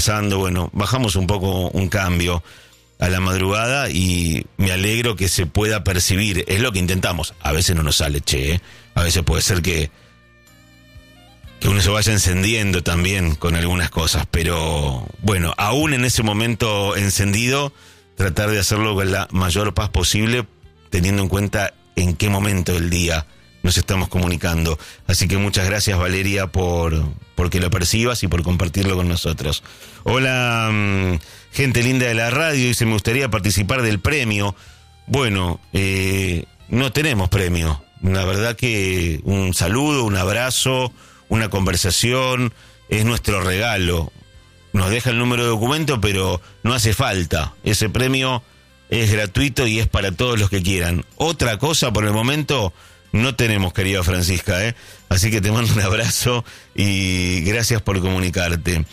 pasando, bueno, bajamos un poco un cambio a la madrugada y me alegro que se pueda percibir. Es lo que intentamos. A veces no nos sale, a veces puede ser que uno se vaya encendiendo también con algunas cosas, pero bueno, aún en ese momento encendido, tratar de hacerlo con la mayor paz posible, teniendo en cuenta en qué momento del día nos estamos comunicando. Así que muchas gracias, Valeria, porque lo percibas y por compartirlo con nosotros. Hola, gente linda de la radio, dice, me gustaría participar del premio. Bueno, no tenemos premio. La verdad que un saludo, un abrazo, una conversación es nuestro regalo. Nos deja el número de documento, pero no hace falta. Ese premio es gratuito y es para todos los que quieran. Otra cosa por el momento no tenemos, querida Francisca, Así que te mando un abrazo y gracias por comunicarte.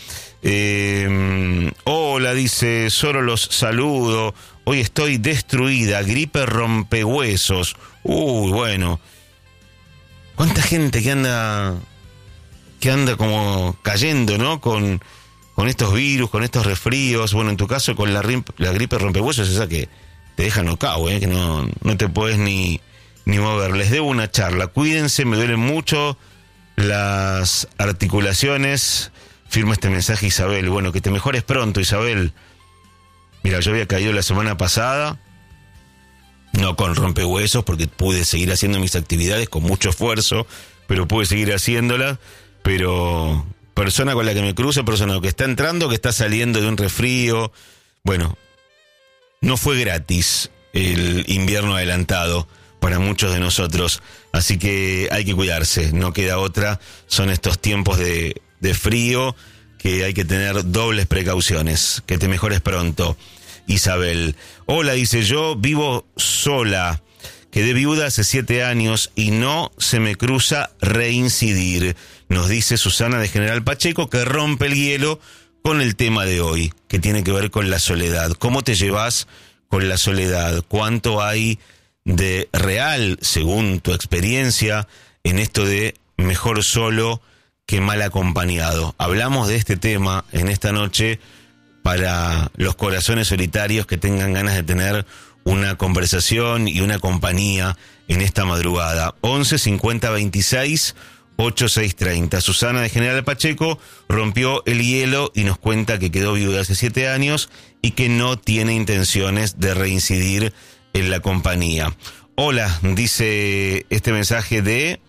Hola, dice, solo los saludo. Hoy estoy destruida, gripe rompehuesos. Bueno. ¿Cuánta gente que anda como cayendo, ¿no? Con estos virus, con estos resfríos. Bueno, en tu caso con la gripe rompehuesos, esa que te deja knockout, que no te puedes ni mover. Les debo una charla. Cuídense, me duelen mucho las articulaciones. Firma este mensaje Isabel. Bueno, que te mejores pronto, Isabel. Mira, yo había caído la semana pasada, no con rompehuesos, porque pude seguir haciendo mis actividades con mucho esfuerzo, pero pude seguir haciéndolas. Pero persona con la que me cruzo, persona que está entrando, que está saliendo de un resfrío. Bueno, no fue gratis el invierno adelantado para muchos de nosotros, así que hay que cuidarse, no queda otra. Son estos tiempos de frío que hay que tener dobles precauciones. Que te mejores pronto, Isabel. Hola, dice, yo vivo sola, quedé viuda hace 7 años y no se me cruza reincidir, nos dice Susana de General Pacheco, que rompe el hielo con el tema de hoy, que tiene que ver con la soledad. ¿Cómo te llevas con la soledad? ¿Cuánto hay de real, según tu experiencia, en esto de mejor solo que mal acompañado? Hablamos de este tema en esta noche para los corazones solitarios que tengan ganas de tener una conversación y una compañía en esta madrugada. 11 50 26 8630. Susana de General Pacheco rompió el hielo y nos cuenta que quedó viuda hace 7 años y que no tiene intenciones de reincidir en la compañía. Hola, dice este mensaje de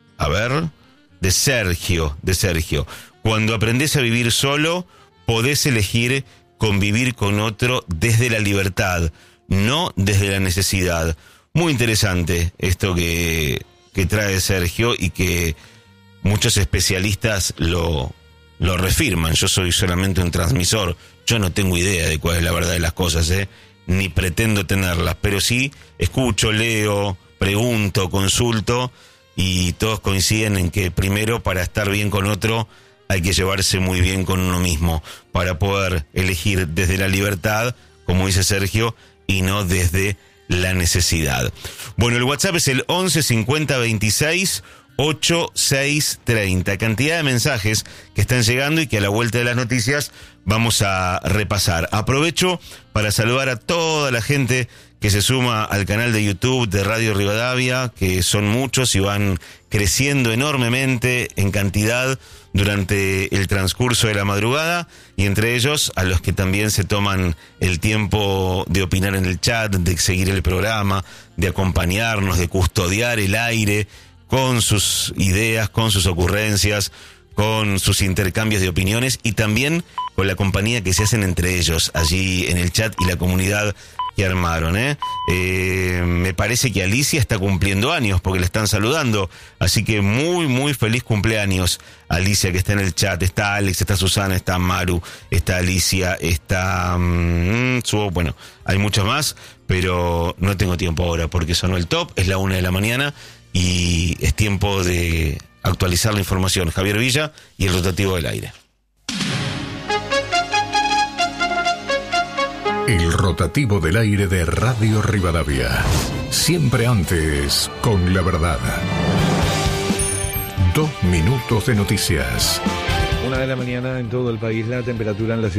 Sergio. Cuando aprendes a vivir solo, podés elegir convivir con otro desde la libertad, no desde la necesidad. Muy interesante esto que trae Sergio y que muchos especialistas lo refirman. Yo soy solamente un transmisor. Yo no tengo idea de cuál es la verdad de las cosas, ni pretendo tenerlas, pero sí escucho, leo, pregunto, consulto, y todos coinciden en que primero, para estar bien con otro, hay que llevarse muy bien con uno mismo, para poder elegir desde la libertad, como dice Sergio, y no desde la necesidad. Bueno, el WhatsApp es el 11 50 26 8630. Cantidad de mensajes que están llegando y que a la vuelta de las noticias vamos a repasar. Aprovecho para saludar a toda la gente que se suma al canal de YouTube de Radio Rivadavia, que son muchos y van creciendo enormemente en cantidad durante el transcurso de la madrugada, y entre ellos a los que también se toman el tiempo de opinar en el chat, de seguir el programa, de acompañarnos, de custodiar el aire con sus ideas, con sus ocurrencias, con sus intercambios de opiniones y también con la compañía que se hacen entre ellos allí en el chat y la comunidad que armaron. Me parece que Alicia está cumpliendo años porque le están saludando, así que muy muy feliz cumpleaños Alicia, que está en el chat. Está Alex, está Susana, está Maru, está Alicia, está bueno, hay muchos más, pero no tengo tiempo ahora porque sonó el top, es la 1 de la mañana y es tiempo de actualizar la información. Javier Villa y el rotativo del aire. El rotativo del aire de Radio Rivadavia. Siempre antes con la verdad. 2 minutos de noticias. 1 de la mañana en todo el país. La temperatura en la ciudad